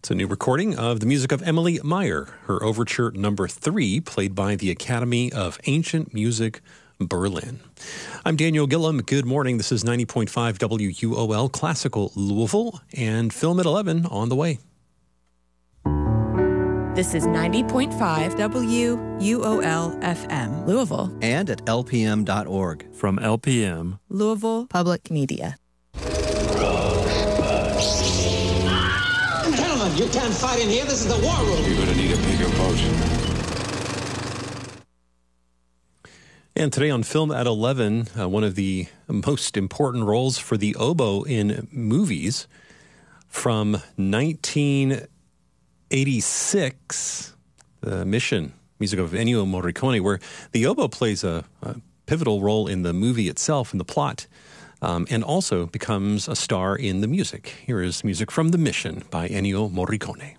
It's a new recording of the music of Emily Meyer, her Overture Number 3, played by the Academy of Ancient Music, Berlin. I'm Daniel Gillum. Good morning. This is 90.5 WUOL Classical Louisville, and Film at 11 on the way. This is 90.5 WUOL FM, Louisville. And at lpm.org. From LPM, Louisville Public Media. Gentlemen, you can't fight in here. This is the war room. You're going to need a bigger boat. And today on Film at 11, one of the most important roles for the oboe in movies from 1986, The Mission, music of Ennio Morricone, where the oboe plays a pivotal role in the movie itself, in the plot, and also becomes a star in the music. Here is music from The Mission by Ennio Morricone.